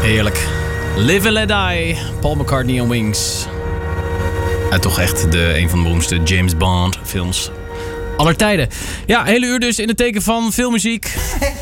Heerlijk. Live and Let Die. Paul McCartney on Wings. Toch echt een van de beroemdste James Bond films aller tijden. Ja, hele uur dus in het teken van filmmuziek.